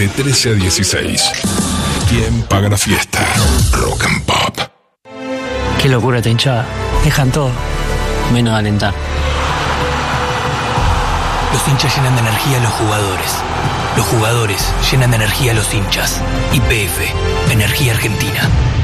de 13 a 16. ¿Quién paga la fiesta? Rock and Pop. Qué locura esta hinchada. Dejan todo, menos alentar. Los hinchas llenan de energía a los jugadores. Los jugadores llenan de energía a los hinchas. YPF, Energía Argentina.